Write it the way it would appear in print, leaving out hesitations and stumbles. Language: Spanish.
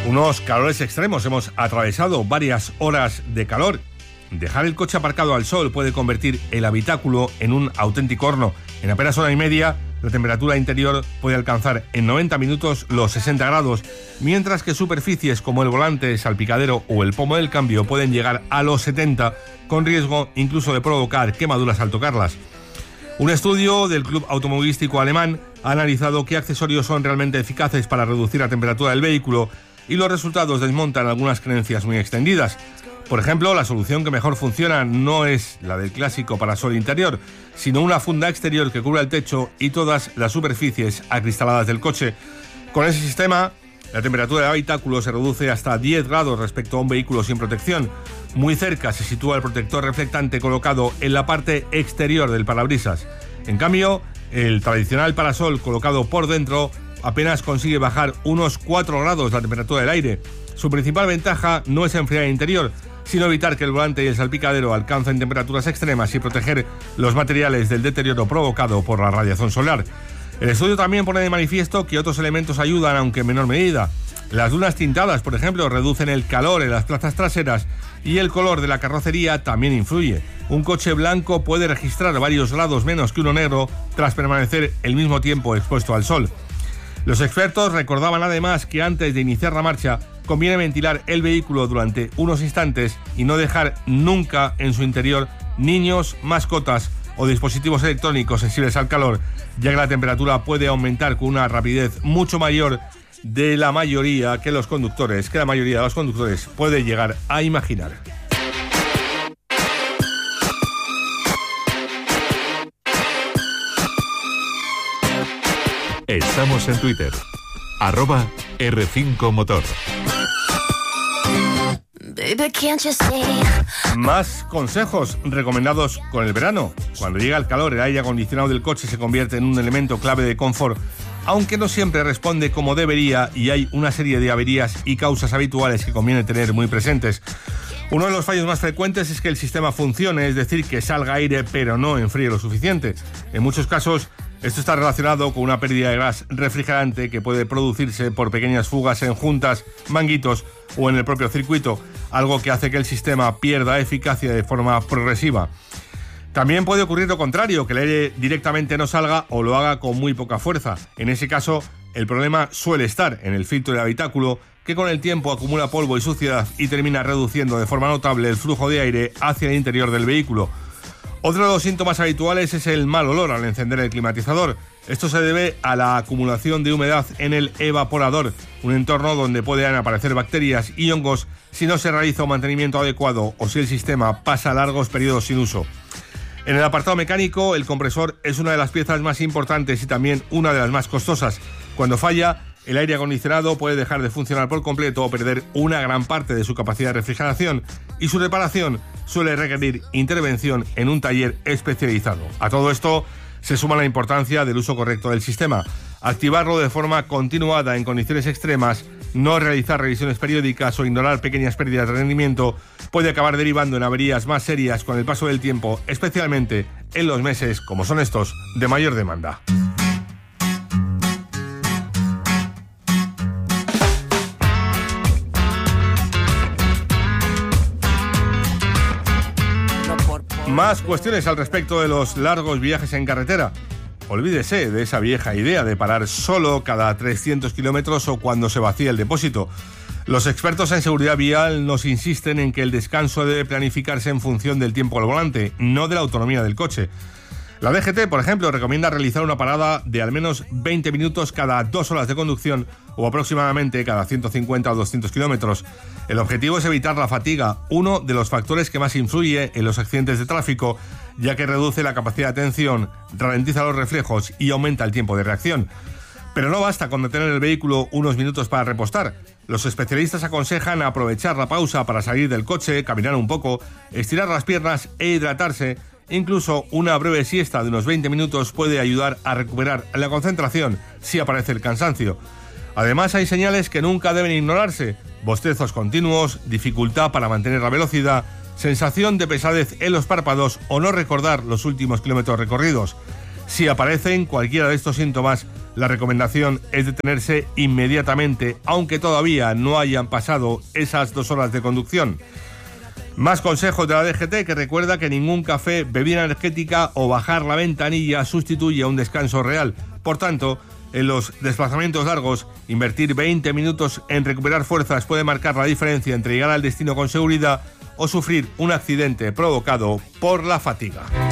Unos calores extremos, hemos atravesado varias horas de calor. Dejar el coche aparcado al sol puede convertir el habitáculo en un auténtico horno. En apenas hora y media, la temperatura interior puede alcanzar en 90 minutos los 60 grados, mientras que superficies como el volante, el salpicadero o el pomo del cambio pueden llegar a los 70, con riesgo incluso de provocar quemaduras al tocarlas. Un estudio del Club Automovilístico Alemán ha analizado qué accesorios son realmente eficaces para reducir la temperatura del vehículo y los resultados desmontan algunas creencias muy extendidas. Por ejemplo, la solución que mejor funciona no es la del clásico parasol interior, sino una funda exterior que cubra el techo y todas las superficies acristaladas del coche. Con ese sistema, la temperatura del habitáculo se reduce hasta 10 grados respecto a un vehículo sin protección. Muy cerca se sitúa el protector reflectante colocado en la parte exterior del parabrisas. En cambio, el tradicional parasol colocado por dentro apenas consigue bajar unos 4 grados la temperatura del aire. Su principal ventaja no es enfriar el interior, sino evitar que el volante y el salpicadero alcancen temperaturas extremas y proteger los materiales del deterioro provocado por la radiación solar. El estudio también pone de manifiesto que otros elementos ayudan, aunque en menor medida. Las dunas tintadas, por ejemplo, reducen el calor en las plazas traseras y el color de la carrocería también influye. Un coche blanco puede registrar varios grados menos que uno negro tras permanecer el mismo tiempo expuesto al sol. Los expertos recordaban además que antes de iniciar la marcha conviene ventilar el vehículo durante unos instantes y no dejar nunca en su interior niños, mascotas o dispositivos electrónicos sensibles al calor, ya que la temperatura puede aumentar con una rapidez mucho mayor de la mayoría de los conductores puede llegar a imaginar. Estamos en Twitter, @R5Motor. Más consejos recomendados con el verano. Cuando llega el calor, el aire acondicionado del coche se convierte en un elemento clave de confort, aunque no siempre responde como debería y hay una serie de averías y causas habituales que conviene tener muy presentes. Uno de los fallos más frecuentes es que el sistema funcione, es decir, que salga aire pero no enfríe lo suficiente. En muchos casos, esto está relacionado con una pérdida de gas refrigerante que puede producirse por pequeñas fugas en juntas, manguitos o en el propio circuito, algo que hace que el sistema pierda eficacia de forma progresiva. También puede ocurrir lo contrario, que el aire directamente no salga o lo haga con muy poca fuerza. En ese caso, el problema suele estar en el filtro del habitáculo, que con el tiempo acumula polvo y suciedad y termina reduciendo de forma notable el flujo de aire hacia el interior del vehículo. Otro de los síntomas habituales es el mal olor al encender el climatizador. Esto se debe a la acumulación de humedad en el evaporador, un entorno donde pueden aparecer bacterias y hongos si no se realiza un mantenimiento adecuado o si el sistema pasa largos periodos sin uso. En el apartado mecánico, el compresor es una de las piezas más importantes y también una de las más costosas. Cuando falla, el aire acondicionado puede dejar de funcionar por completo o perder una gran parte de su capacidad de refrigeración y su reparación suele requerir intervención en un taller especializado. A todo esto se suma la importancia del uso correcto del sistema. Activarlo de forma continuada en condiciones extremas, no realizar revisiones periódicas o ignorar pequeñas pérdidas de rendimiento puede acabar derivando en averías más serias con el paso del tiempo, especialmente en los meses, como son estos, de mayor demanda. Más cuestiones al respecto de los largos viajes en carretera. Olvídese de esa vieja idea de parar solo cada 300 kilómetros o cuando se vacía el depósito. Los expertos en seguridad vial nos insisten en que el descanso debe planificarse en función del tiempo al volante, no de la autonomía del coche. La DGT, por ejemplo, recomienda realizar una parada de al menos 20 minutos cada 2 horas de conducción o aproximadamente cada 150 o 200 kilómetros. El objetivo es evitar la fatiga, uno de los factores que más influye en los accidentes de tráfico, ya que reduce la capacidad de atención, ralentiza los reflejos y aumenta el tiempo de reacción. Pero no basta con detener el vehículo unos minutos para repostar. Los especialistas aconsejan aprovechar la pausa para salir del coche, caminar un poco, estirar las piernas e hidratarse. Incluso una breve siesta de unos 20 minutos puede ayudar a recuperar la concentración si aparece el cansancio. Además, hay señales que nunca deben ignorarse: bostezos continuos, dificultad para mantener la velocidad, sensación de pesadez en los párpados o no recordar los últimos kilómetros recorridos. Si aparecen cualquiera de estos síntomas, La recomendación es detenerse inmediatamente, aunque todavía no hayan pasado esas 2 horas de conducción. Más consejos de la DGT, que recuerda que ningún café, bebida energética o bajar la ventanilla sustituye a un descanso real. Por tanto, en los desplazamientos largos, invertir 20 minutos en recuperar fuerzas puede marcar la diferencia entre llegar al destino con seguridad o sufrir un accidente provocado por la fatiga.